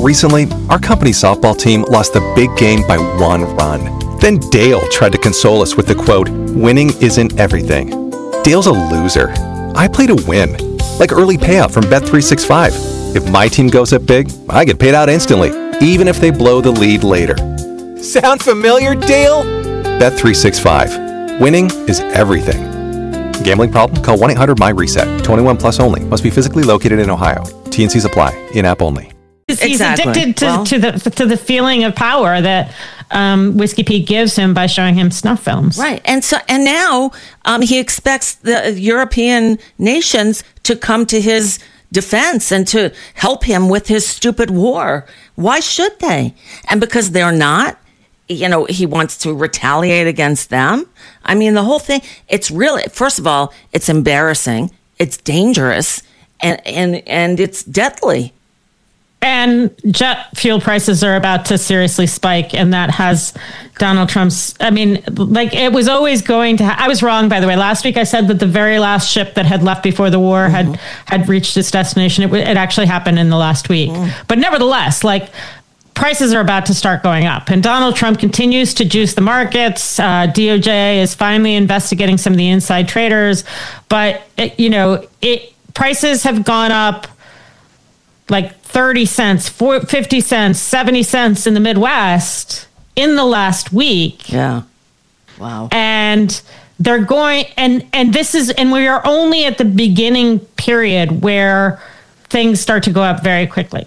Recently, our company softball team lost the big game by 1 run. Then Dale tried to console us with the quote, "Winning isn't everything." Dale's a loser. I play to win, like early payout from Bet365. If my team goes up big, I get paid out instantly, even if they blow the lead later. Sound familiar, Dale? Bet365. Winning is everything. Gambling problem? Call 1-800-MY-RESET. 21 plus only. Must be physically located in Ohio. T&Cs apply. In-app only. He's addicted to the feeling of power that Whiskey Pete gives him by showing him snuff films. Right. And now he expects the European nations to come to his defense and to help him with his stupid war. Why should they? And because they're not, he wants to retaliate against them. I mean, the whole thing, it's really, first of all, it's embarrassing. It's dangerous and it's deadly. And jet fuel prices are about to seriously spike, and that has Donald Trump's, it was always going to, I was wrong, by the way. Last week I said that the very last ship that had left before the war had reached its destination. It actually happened in the last week. But nevertheless, prices are about to start going up, and Donald Trump continues to juice the markets. DOJ is finally investigating some of the inside traders, but prices have gone up like 30 cents, 50 cents, 70 cents in the Midwest in the last week. Yeah. Wow. And they're going, and we are only at the beginning period where things start to go up very quickly.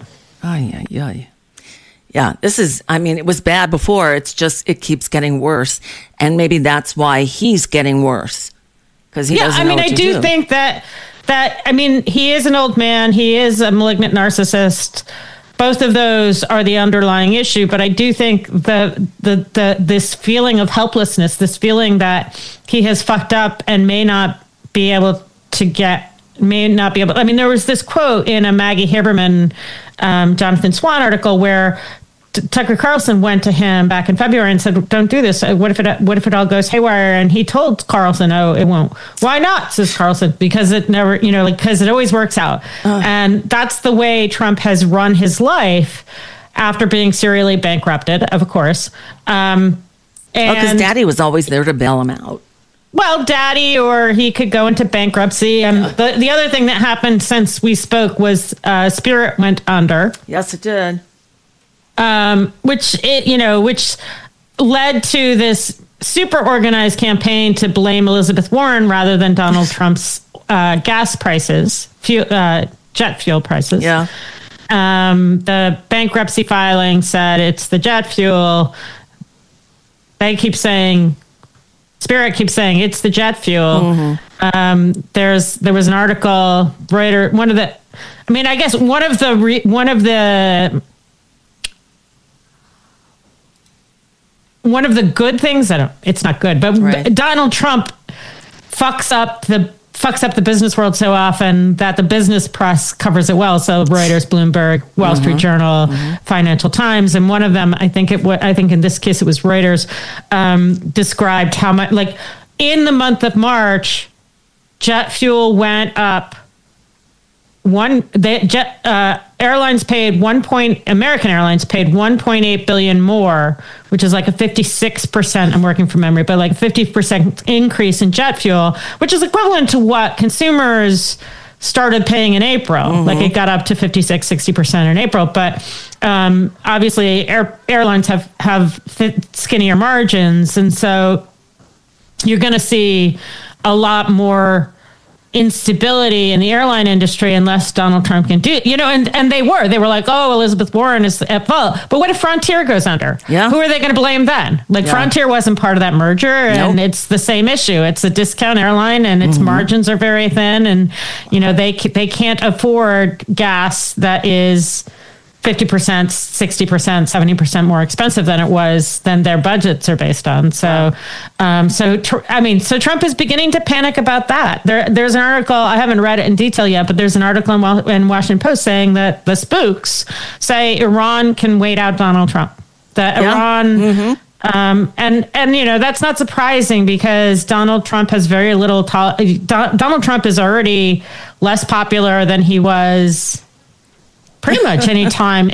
Yeah, this is, it was bad before. It's just, it keeps getting worse. And maybe that's why he's getting worse. Because he doesn't know what to do. I do think that he is an old man. He is a malignant narcissist. Both of those are the underlying issue. But I do think this feeling of helplessness, this feeling that he has fucked up and may not be able. There was this quote in a Maggie Haberman, Jonathan Swan article where Tucker Carlson went to him back in February and said, "Don't do this. What if it all goes haywire?" And he told Carlson, "Oh, it won't." "Why not?" says Carlson. "Because it never, because it always works out." And that's the way Trump has run his life after being serially bankrupted, of course. Because Daddy was always there to bail him out. Well, Daddy, or he could go into bankruptcy. And the other thing that happened since we spoke was Spirit went under. Yes, it did. Which led to this super organized campaign to blame Elizabeth Warren rather than Donald Trump's gas prices, jet fuel prices. Yeah. The bankruptcy filing said it's the jet fuel. They keep saying, Spirit keeps saying it's the jet fuel. There was an article, Reuters, one of the good things, it's not good, but right. Donald Trump fucks up the business world so often that the business press covers it well. So Reuters, Bloomberg, Wall Street Journal, Financial Times, and one of them, I think in this case it was Reuters, described how much, in the month of March, jet fuel went up. Airlines paid American Airlines paid $1.8 billion more, which is like a 56%. I'm working from memory, but like 50% increase in jet fuel, which is equivalent to what consumers started paying in April. Like it got up to 56, 60% in April. But obviously, airlines have skinnier margins, and so you're going to see a lot more instability in the airline industry unless Donald Trump can do, and they were like, oh, Elizabeth Warren is at fault. But what if Frontier goes under? Yeah. Who are they going to blame then? Frontier wasn't part of that merger, and it's the same issue. It's a discount airline, and its margins are very thin, and they can't afford gas that is 50%, 60%, 70% more expensive than their budgets are based on. So, so Trump is beginning to panic about that. There's an article, I haven't read it in detail yet, but there's an article in Washington Post saying that the spooks say Iran can wait out Donald Trump. That Iran, and that's not surprising because Donald Trump has very little. Donald Trump is already less popular than he was pretty much any time